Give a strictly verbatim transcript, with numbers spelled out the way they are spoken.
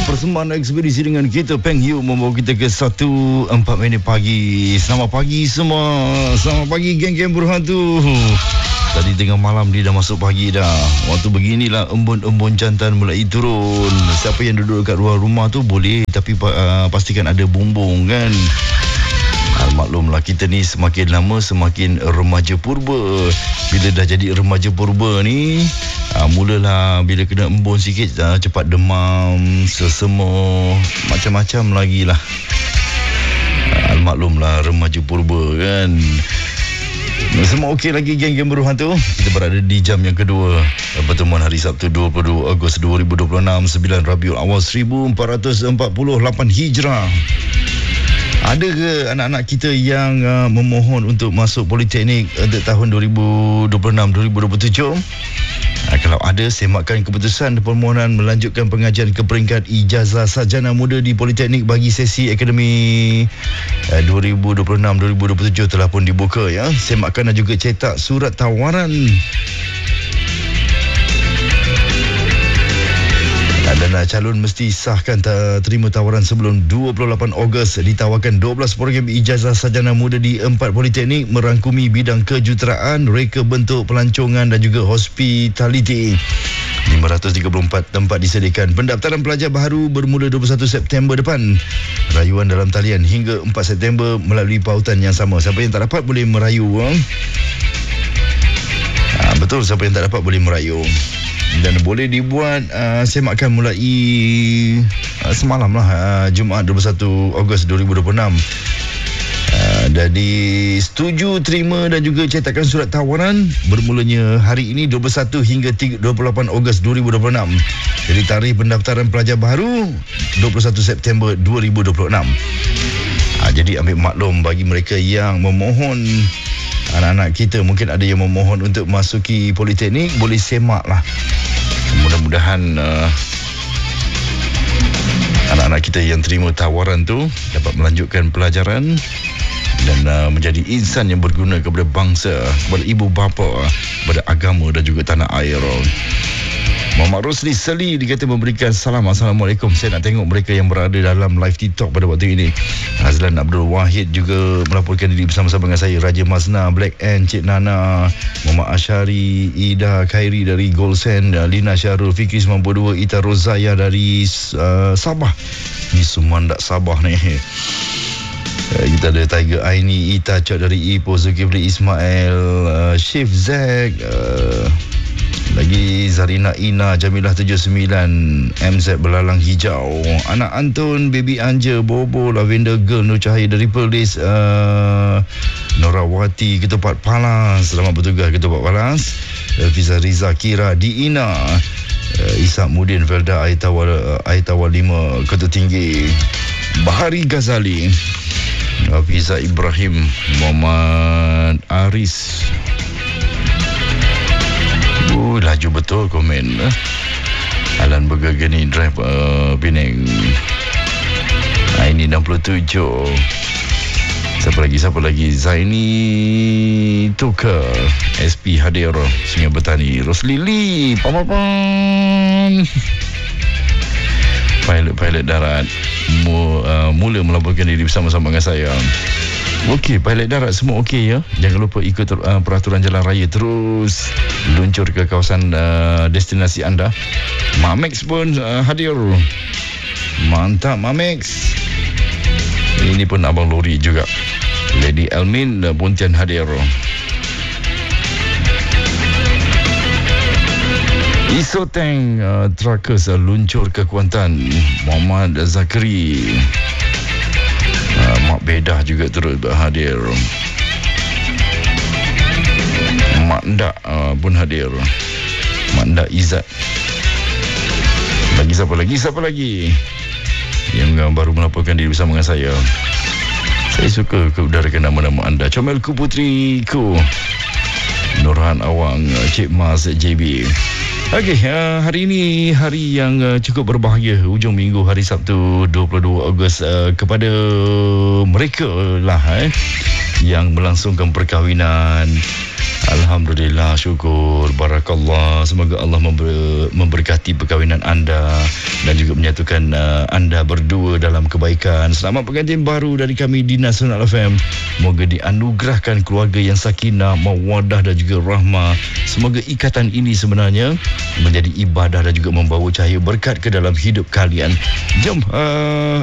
persembahan ekspedisi dengan kita Peng Yu membawa kita ke satu empat minit pagi. Selamat pagi semua. Selamat pagi geng-geng berhantu. Tadi tengah malam dia dah masuk pagi dah. Waktu beginilah embun-embun jantan mulai turun. Siapa yang duduk dekat luar rumah tu boleh, tapi uh, pastikan ada bumbung kan. Maklumlah kita ni semakin lama semakin remaja purba. Bila dah jadi remaja purba ni, uh, mulalah bila kena embun sikit uh, cepat demam, sesema, macam-macam lagi lah. uh, Maklumlah remaja purba kan. Semua okey lagi geng-geng berhantu. Kita berada di jam yang kedua pertemuan hari Sabtu dua puluh dua Ogos dua ribu dua puluh enam, sembilan Rabiul Awal seribu empat ratus empat puluh lapan Hijrah. Ada ke anak-anak kita yang uh, memohon untuk masuk politeknik untuk tahun dua ribu dua puluh enam dua ribu dua puluh tujuh? Uh, kalau ada, semakkan keputusan permohonan melanjutkan pengajian ke peringkat ijazah sarjana muda di politeknik bagi sesi akademi uh, dua ribu dua puluh enam dua ribu dua puluh tujuh telah pun dibuka ya. Semakkan dan juga cetak surat tawaran. Dan calon mesti sahkan terima tawaran sebelum dua puluh lapan Ogos. Ditawarkan dua belas program ijazah sarjana muda di empat politeknik merangkumi bidang kejuruteraan, reka bentuk, pelancongan dan juga hospitality. lima ratus tiga puluh empat tempat disediakan. Pendaftaran pelajar baru bermula dua puluh satu September depan. Rayuan dalam talian hingga empat September melalui pautan yang sama. Siapa yang tak dapat boleh merayu. Ha, betul, siapa yang tak dapat boleh merayu. Dan boleh dibuat uh, semakkan mulai uh, semalam lah, uh, Jumaat dua puluh satu Ogos dua ribu dua puluh enam. uh, Jadi setuju terima dan juga cetakan surat tawaran bermulanya hari ini dua puluh satu hingga dua puluh lapan Ogos dua ribu dua puluh enam. Jadi tarikh pendaftaran pelajar baru dua puluh satu September dua ribu dua puluh enam. uh, Jadi ambil maklum bagi mereka yang memohon. Anak-anak kita mungkin ada yang memohon untuk masuki politeknik, boleh semak lah. Mudah-mudahan uh, anak-anak kita yang terima tawaran tu dapat melanjutkan pelajaran dan uh, menjadi insan yang berguna kepada bangsa, kepada ibu bapa, kepada agama dan juga tanah air. Muhammad Rosli Seli dikata memberikan salam. Assalamualaikum. Saya nak tengok mereka yang berada dalam live TikTok pada waktu ini. Azlan Abdul Wahid juga melaporkan diri bersama-sama dengan saya. Raja Mazna, Black N, Cik Nana, Muhammad Ashari, Ida Khairi dari Golsen, Lina Syarul, Fikri sembilan puluh dua, Ita Rozaya dari uh, Sabah. Ni Sumandak Sabah ni. Uh, kita ada Tiger Aini, Ita Cok dari Ipoh, Zulkifli Ismail, uh, Chief Zack, uh, lagi Zarina Ina, Jamilah tujuh puluh sembilan, M Z Belalang Hijau, Anak Antun, Baby Anja, Bobo, Lavender Girl, Nur Cahaya dari Perlis, uh, Norawati, Ketupat Palas, selamat bertugas Ketupat Palas, Fiza Riza, Kira, Diina, uh, Isak Mudin, Velda, Aitawal, Aitawal lima, Ketua Tinggi, Bahari Ghazali, Fiza Ibrahim, Muhammad Aris. Oh, laju betul komen. Alan Bergagani Drive uh, Penang. Aini enam puluh tujuh. Siapa lagi? Siapa lagi? Zaini Tuka, S P hadir, Sungai Bertani, Roslili, Pam-pam. Pilot-pilot darat uh, mula melaporkan diri bersama-sama dengan saya. Okey, pilot darat semua okey ya. Jangan lupa ikut uh, peraturan jalan raya, terus luncur ke kawasan uh, destinasi anda. Mamex pun uh, hadir. Mantap Mamex. Ini pun abang lori juga. Lady Elmin uh, Pontian hadir. Isoteng uh, Trackers uh, luncur ke Kuantan. Muhammad Zakri. Uh, Mak Bedah juga turut hadir. Mak Ndak uh, pun hadir. Mak Ndak Izzat. Lagi siapa lagi? Siapa lagi yang uh, baru melaporkan diri bersama dengan saya? Saya suka keudarakan nama-nama anda. Comelku Putriku, Nurhan Awang, Cik Mas, J B. Okey, uh, hari ini hari yang uh, cukup berbahagia, hujung minggu hari Sabtu dua puluh dua Ogos uh, kepada mereka lah eh. yang melangsungkan perkahwinan. Alhamdulillah, syukur, barakallah. Semoga Allah member, memberkati perkahwinan anda dan juga menyatukan uh, anda berdua dalam kebaikan. Selamat pengantin baru dari kami di Nasional F M. Semoga dianugerahkan keluarga yang sakinah, mawaddah dan juga rahmah. Semoga ikatan ini sebenarnya menjadi ibadah dan juga membawa cahaya berkat ke dalam hidup kalian. Jom uh,